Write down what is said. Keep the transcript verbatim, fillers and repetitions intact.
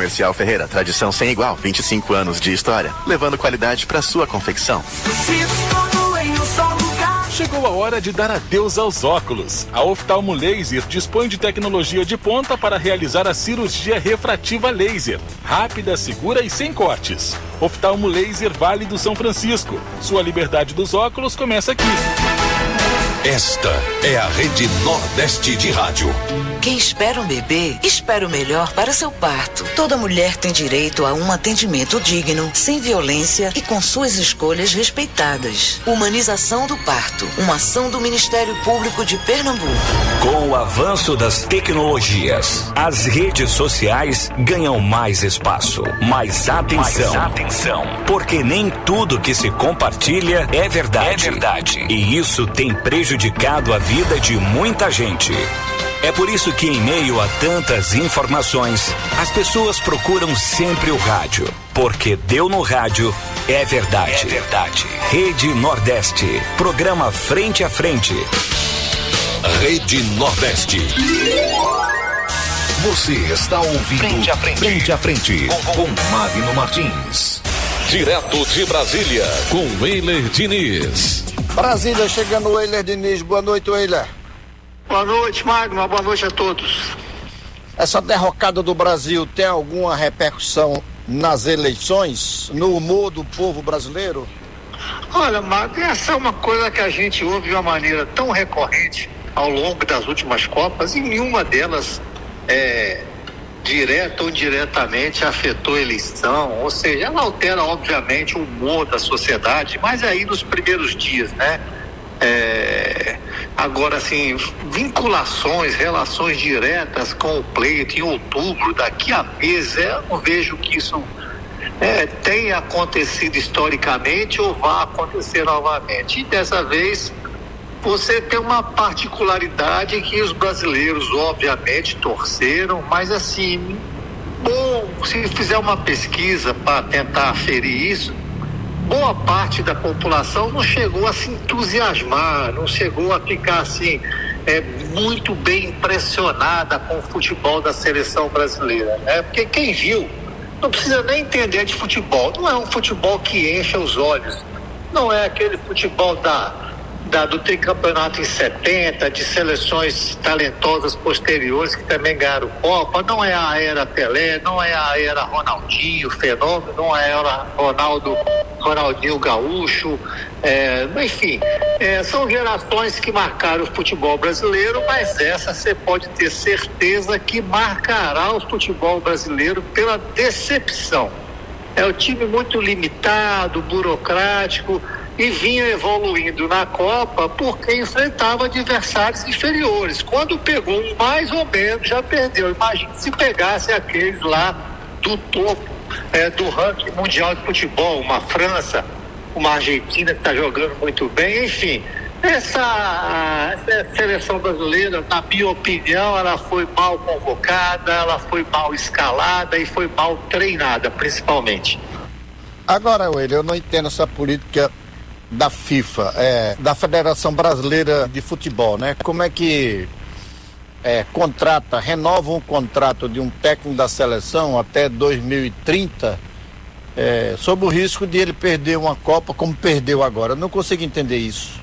Comercial Ferreira, tradição sem igual, vinte e cinco anos de história, levando qualidade para sua confecção. Chegou a hora de dar adeus aos óculos. A Oftalmo Laser dispõe de tecnologia de ponta para realizar a cirurgia refrativa laser. Rápida, segura e sem cortes. Oftalmo Laser Vale do São Francisco. Sua liberdade dos óculos começa aqui. Esta é a Rede Nordeste de Rádio. Quem espera um bebê, espera o melhor para seu parto. Toda mulher tem direito a um atendimento digno, sem violência e com suas escolhas respeitadas. Humanização do parto, uma ação do Ministério Público de Pernambuco. Com o avanço das tecnologias, as redes sociais ganham mais espaço, mais atenção. Mais atenção. Porque nem tudo que se compartilha é verdade. É verdade. E isso tem prejudicado a vida de muita gente. É por isso que, em meio a tantas informações, as pessoas procuram sempre o rádio. Porque deu no rádio, é verdade. É verdade. Rede Nordeste. Programa Frente a Frente. Rede Nordeste. Você está ouvindo Frente a Frente. Frente a Frente. Com, com Magno Martins. Direto de Brasília, com Weiler Diniz. Brasília, chegando o Weiler Diniz. Boa noite, Weiler. Boa noite, Magno. Boa noite a todos. Essa derrocada do Brasil tem alguma repercussão nas eleições, no humor do povo brasileiro? Olha, Magno, essa é uma coisa que a gente ouve de uma maneira tão recorrente ao longo das últimas Copas e nenhuma delas, é, direta ou indiretamente, afetou a eleição. Ou seja, ela altera, obviamente, o humor da sociedade, mas aí nos primeiros dias, né? É, agora, assim, vinculações, relações diretas com o pleito em outubro, daqui a meses, eu não vejo que isso é, tenha acontecido historicamente ou vá acontecer novamente. E dessa vez você tem uma particularidade que os brasileiros obviamente torceram, mas assim, bom, se fizer uma pesquisa para tentar aferir isso, boa parte da população não chegou a se entusiasmar, não chegou a ficar assim, é, muito bem impressionada com o futebol da seleção brasileira, né? Porque quem viu não precisa nem entender de futebol, não é um futebol que encha os olhos, não é aquele futebol da, da, do tricampeonato em setenta, de seleções talentosas posteriores que também ganharam Copa, não é a era Pelé, não é a era Ronaldinho, fenômeno, não é a era Ronaldo Ronaldinho Gaúcho, é, enfim, é, são gerações que marcaram o futebol brasileiro, mas essa você pode ter certeza que marcará o futebol brasileiro pela decepção. É um time muito limitado, burocrático, e vinha evoluindo na Copa porque enfrentava adversários inferiores. Quando pegou um mais ou menos, já perdeu. Imagina se pegasse aqueles lá do topo É, do ranking mundial de futebol, uma França, uma Argentina que está jogando muito bem, enfim, essa, essa seleção brasileira, na minha opinião, ela foi mal convocada, ela foi mal escalada e foi mal treinada, principalmente. Agora, Weiler, eu não entendo essa política da FIFA, é, da Federação Brasileira de Futebol, né? Como é que É, contrata, renova um contrato de um técnico da seleção até dois mil e trinta, é, sob o risco de ele perder uma Copa como perdeu agora. Eu não consigo entender isso.